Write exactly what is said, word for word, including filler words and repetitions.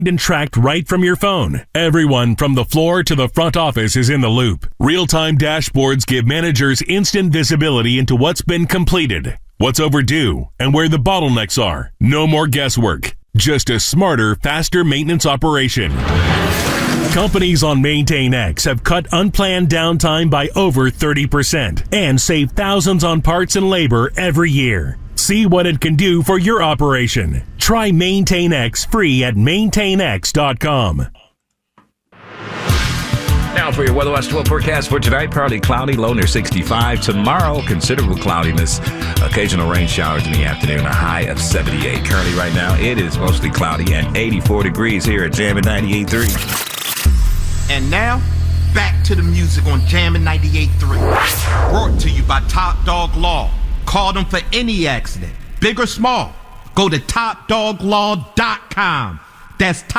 and tracked right from your phone. Everyone from the floor to the front office is in the loop. Real-time dashboards give managers instant visibility into what's been completed, what's overdue, and where the bottlenecks are. No more guesswork. Just a smarter, faster maintenance operation. Companies on MaintainX have cut unplanned downtime by over thirty percent and save thousands on parts and labor every year. See what it can do for your operation. Try MaintainX free at maintain x dot com. Now for your Weather Watch twelve forecast for tonight. Partly cloudy, low near sixty-five. Tomorrow, considerable cloudiness. Occasional rain showers in the afternoon, a high of seventy-eight. Currently right now, it is mostly cloudy and eighty-four degrees here at Jammin' ninety-eight point three. And now, back to the music on Jammin' ninety-eight point three. Brought to you by Top Dog Law. Call them for any accident, big or small. Go to top dog law dot com. That's top